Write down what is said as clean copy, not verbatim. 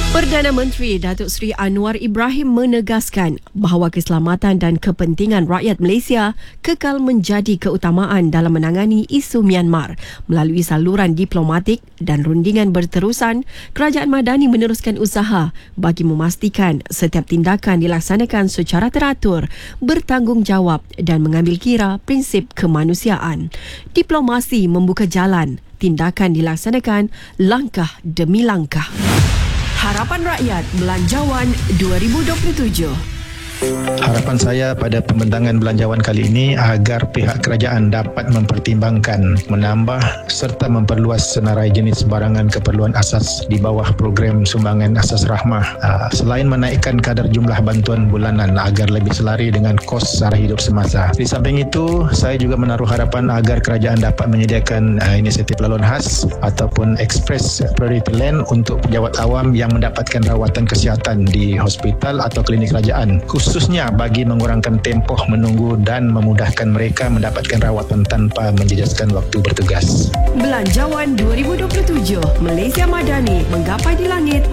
Perdana Menteri Datuk Seri Anwar Ibrahim menegaskan bahawa keselamatan dan kepentingan rakyat Malaysia kekal menjadi keutamaan dalam menangani isu Myanmar. Melalui saluran diplomatik dan rundingan berterusan, Kerajaan Madani meneruskan usaha bagi memastikan setiap tindakan dilaksanakan secara teratur, bertanggungjawab dan mengambil kira prinsip kemanusiaan. Diplomasi membuka jalan, tindakan dilaksanakan langkah demi langkah. Harapan Rakyat Belanjawan 2027. Harapan saya pada pembentangan belanjawan kali ini agar pihak kerajaan dapat mempertimbangkan menambah serta memperluas senarai jenis barangan keperluan asas di bawah program sumbangan asas rahmah, selain menaikkan kadar jumlah bantuan bulanan agar lebih selari dengan kos sara hidup semasa. Di samping itu, saya juga menaruh harapan agar kerajaan dapat menyediakan inisiatif laluan khas ataupun express priority land untuk pejabat awam yang mendapatkan rawatan kesihatan di hospital atau klinik kerajaan, khususnya bagi mengurangkan tempoh menunggu dan memudahkan mereka mendapatkan rawatan tanpa menjejaskan waktu bertugas. Belanjawan 2027, Malaysia Madani menggapai di langit